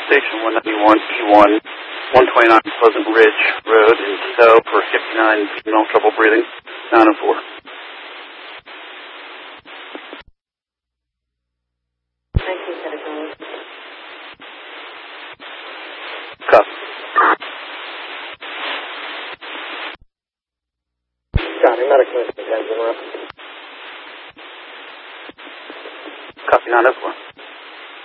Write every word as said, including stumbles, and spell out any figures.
Station one ninety-one E one, one twenty-nine Pleasant Ridge Road in tow for fifty-nine female, trouble breathing, nine oh four. Copy. Copy, medical assistance, interrupt. Copy nine oh four.